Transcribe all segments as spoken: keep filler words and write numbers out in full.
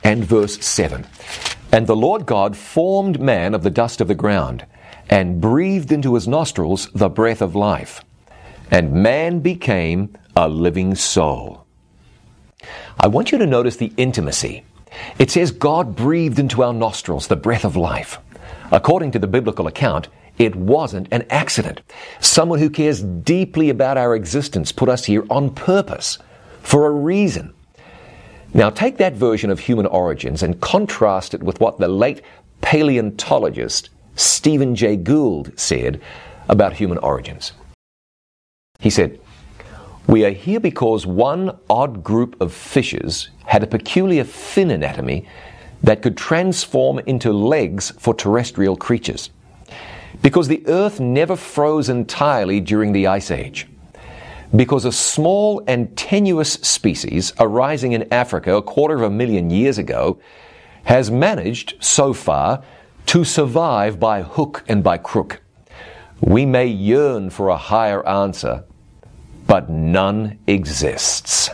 and verse seven. And the Lord God formed man of the dust of the ground, and breathed into his nostrils the breath of life. And man became a living soul. I want you to notice the intimacy. It says God breathed into our nostrils the breath of life. According to the biblical account, it wasn't an accident. Someone who cares deeply about our existence put us here on purpose, for a reason. Now take that version of human origins and contrast it with what the late paleontologist Stephen Jay Gould said about human origins. He said, "We are here because one odd group of fishes had a peculiar fin anatomy that could transform into legs for terrestrial creatures. Because the earth never froze entirely during the Ice Age. Because a small and tenuous species arising in Africa a quarter of a million years ago has managed, so far, to survive by hook and by crook. We may yearn for a higher answer, but none exists."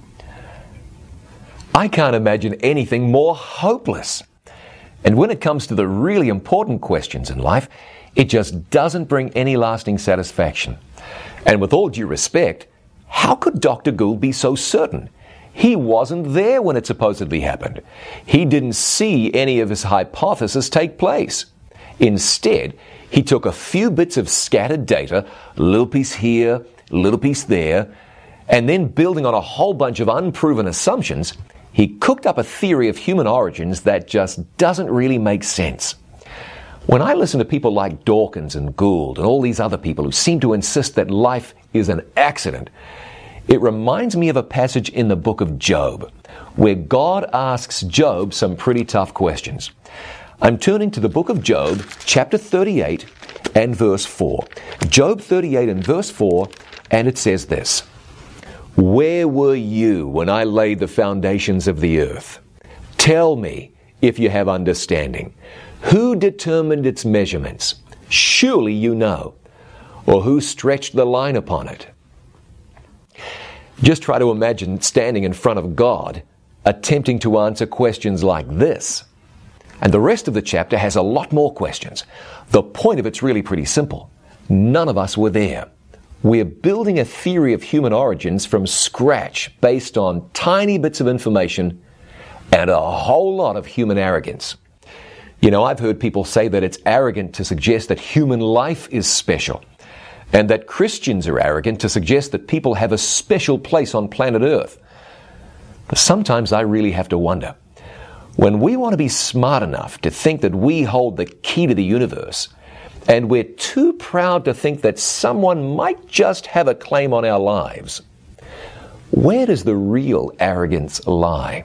I can't imagine anything more hopeless. And when it comes to the really important questions in life, it just doesn't bring any lasting satisfaction. And with all due respect, how could Doctor Gould be so certain? He wasn't there when it supposedly happened. He didn't see any of his hypotheses take place. Instead, he took a few bits of scattered data, a little piece here, a little piece there, and then building on a whole bunch of unproven assumptions, he cooked up a theory of human origins that just doesn't really make sense. When I listen to people like Dawkins and Gould and all these other people who seem to insist that life is an accident, it reminds me of a passage in the book of Job, where God asks Job some pretty tough questions. I'm turning to the book of Job, chapter thirty-eight and verse four. Job thirty-eight and verse four, and it says this: "Where were you when I laid the foundations of the earth? Tell me if you have understanding. Who determined its measurements? Surely you know. Or who stretched the line upon it?" Just try to imagine standing in front of God, attempting to answer questions like this. And the rest of the chapter has a lot more questions. The point of it's really pretty simple. None of us were there. We're building a theory of human origins from scratch based on tiny bits of information and a whole lot of human arrogance. You know, I've heard people say that it's arrogant to suggest that human life is special, and that Christians are arrogant to suggest that people have a special place on planet Earth. But sometimes I really have to wonder, when we want to be smart enough to think that we hold the key to the universe, and we're too proud to think that someone might just have a claim on our lives, where does the real arrogance lie?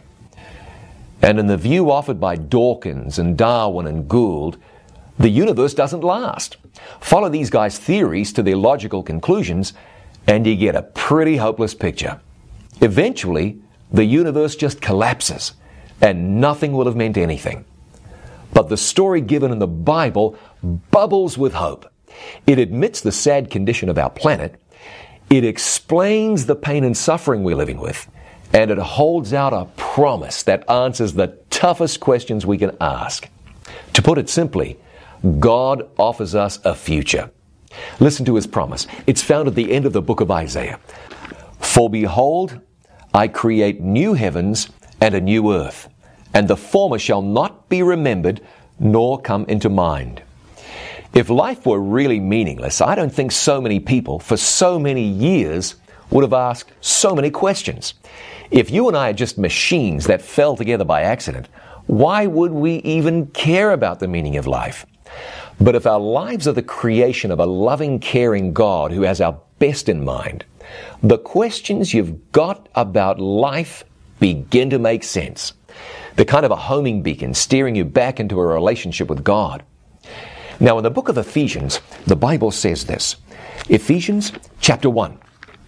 And in the view offered by Dawkins and Darwin and Gould, the universe doesn't last. Follow these guys' theories to their logical conclusions, and you get a pretty hopeless picture. Eventually, the universe just collapses, and nothing will have meant anything. But the story given in the Bible bubbles with hope. It admits the sad condition of our planet, it explains the pain and suffering we're living with, and it holds out a promise that answers the toughest questions we can ask. To put it simply, God offers us a future. Listen to his promise. It's found at the end of the book of Isaiah. "For behold, I create new heavens and a new earth, and the former shall not be remembered, nor come into mind." If life were really meaningless, I don't think so many people for so many years would have asked so many questions. If you and I are just machines that fell together by accident, why would we even care about the meaning of life? But if our lives are the creation of a loving, caring God who has our best in mind, the questions you've got about life begin to make sense. They're kind of a homing beacon steering you back into a relationship with God. Now, in the book of Ephesians, the Bible says this. Ephesians chapter one.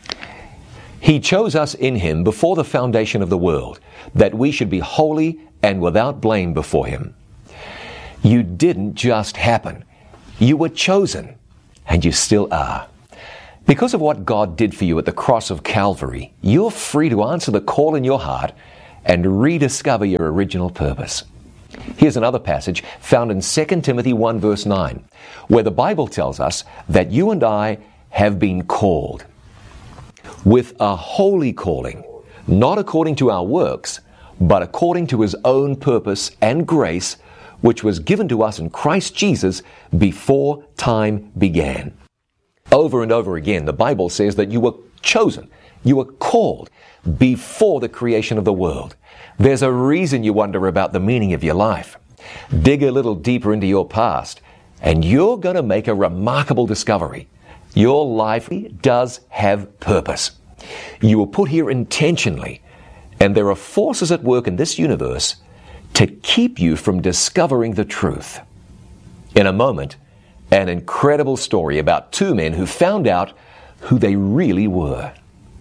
"He chose us in him before the foundation of the world, that we should be holy and without blame before him." You didn't just happen. You were chosen, and you still are. Because of what God did for you at the cross of Calvary, you're free to answer the call in your heart and rediscover your original purpose. Here's another passage found in Second Timothy one verse nine, where the Bible tells us that you and I have been called with a holy calling, not according to our works, but according to His own purpose and grace, which was given to us in Christ Jesus before time began. Over and over again, the Bible says that you were chosen, you were called before the creation of the world. There's a reason you wonder about the meaning of your life. Dig a little deeper into your past, and you're going to make a remarkable discovery. Your life does have purpose. You were put here intentionally, and there are forces at work in this universe to keep you from discovering the truth. In a moment, an incredible story about two men who found out who they really were.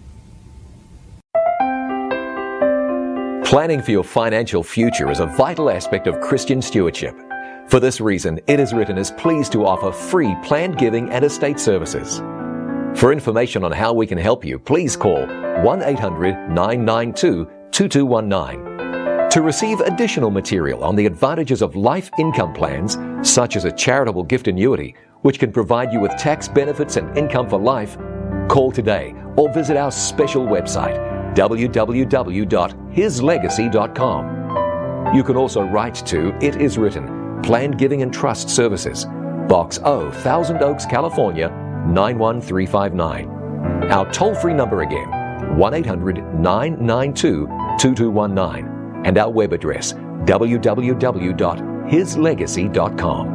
Planning for your financial future is a vital aspect of Christian stewardship. For this reason, It Is Written is pleased to offer free planned giving and estate services. For information on how we can help you, please call one eight hundred nine nine two two two one nine. To receive additional material on the advantages of life income plans, such as a charitable gift annuity, which can provide you with tax benefits and income for life, call today or visit our special website, w w w dot his legacy dot com. You can also write to It Is Written, Planned Giving and Trust Services, Box O, Thousand Oaks, California, nine one three five nine. Our toll-free number again, one eight hundred nine nine two two two one nine. And our web address, w w w dot his legacy dot com.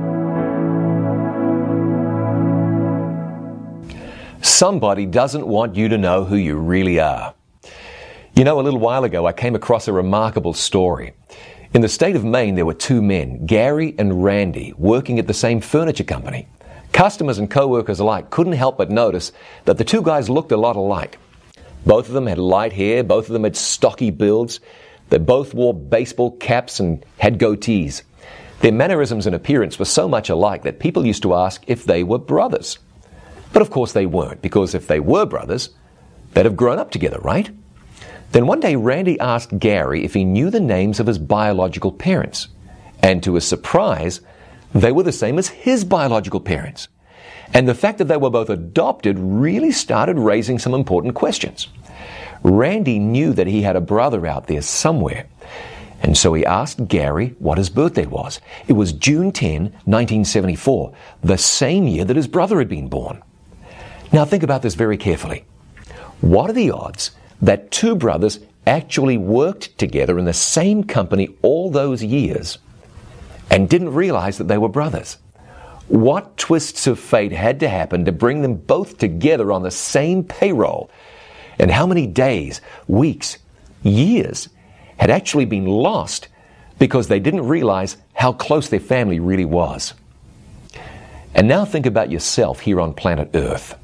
Somebody doesn't want you to know who you really are. You know, a little while ago, I came across a remarkable story. In the state of Maine, there were two men, Gary and Randy, working at the same furniture company. Customers and co-workers alike couldn't help but notice that the two guys looked a lot alike. Both of them had light hair, both of them had stocky builds. They both wore baseball caps and had goatees. Their mannerisms and appearance were so much alike that people used to ask if they were brothers. But of course they weren't, because if they were brothers, they'd have grown up together, right? Then one day Randy asked Gary if he knew the names of his biological parents. And to his surprise, they were the same as his biological parents. And the fact that they were both adopted really started raising some important questions. Randy knew that he had a brother out there somewhere. And so he asked Gary what his birthday was. It was June tenth, nineteen seventy-four, the same year that his brother had been born. Now think about this very carefully. What are the odds that two brothers actually worked together in the same company all those years and didn't realize that they were brothers? What twists of fate had to happen to bring them both together on the same payroll? And how many days, weeks, years had actually been lost because they didn't realize how close their family really was? And now think about yourself here on planet Earth.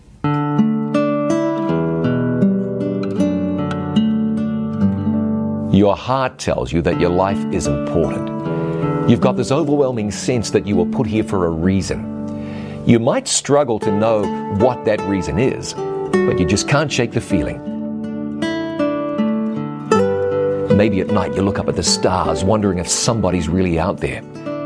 Your heart tells you that your life is important. You've got this overwhelming sense that you were put here for a reason. You might struggle to know what that reason is, but you just can't shake the feeling. Maybe at night you look up at the stars, wondering if somebody's really out there.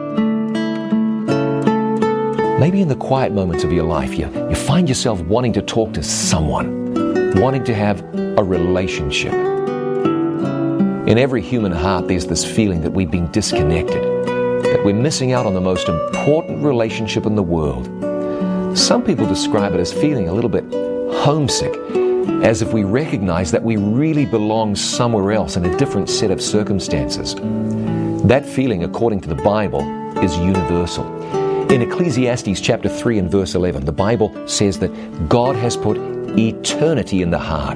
Maybe in the quiet moments of your life, you, you find yourself wanting to talk to someone, wanting to have a relationship. In every human heart, there's this feeling that we've been disconnected, that we're missing out on the most important relationship in the world. Some people describe it as feeling a little bit homesick, as if we recognize that we really belong somewhere else in a different set of circumstances. That feeling, according to the Bible, is universal. In Ecclesiastes chapter three and verse eleven, the Bible says that God has put eternity in the heart.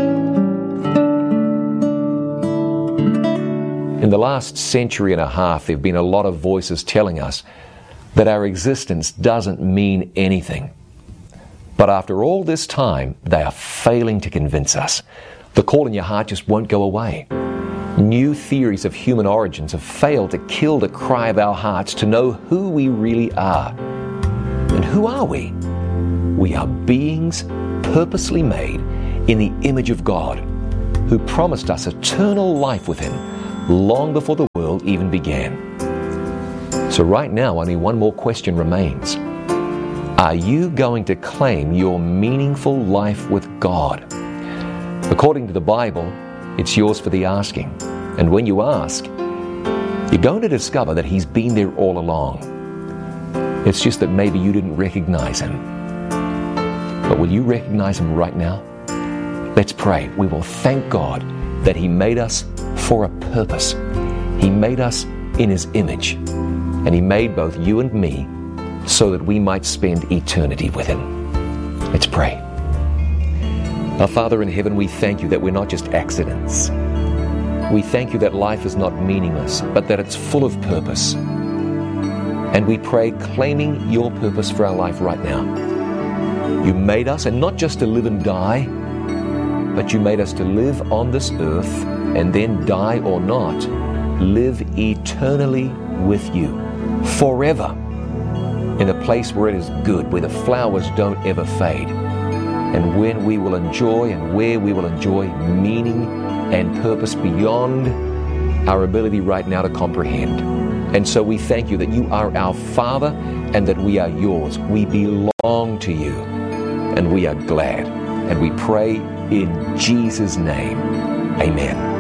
In the last century and a half, there have been a lot of voices telling us that our existence doesn't mean anything. But after all this time, they are failing to convince us. The call in your heart just won't go away. New theories of human origins have failed to kill the cry of our hearts to know who we really are. And who are we? We are beings purposely made in the image of God. who promised us eternal life with him long before the world even began. So right now, only one more question remains. Are you going to claim your meaningful life with God? According to the Bible, it's yours for the asking. And when you ask, you're going to discover that he's been there all along. It's just that maybe you didn't recognize him. But will you recognize him right now? Let's pray. We will thank God that he made us for a purpose. He made us in his image. And he made both you and me so that we might spend eternity with him. Let's pray. Our Father in heaven, we thank you that we're not just accidents. We thank you that life is not meaningless, but that it's full of purpose. And we pray, claiming your purpose for our life right now. You made us, and not just to live and die, but you made us to live on this earth and then die or not, live eternally with you, forever, in a place where it is good, where the flowers don't ever fade, and when we will enjoy and where we will enjoy meaning and purpose beyond our ability right now to comprehend. And so we thank you that you are our Father and that we are yours. We belong to you, and we are glad. And we pray in Jesus' name. Amen.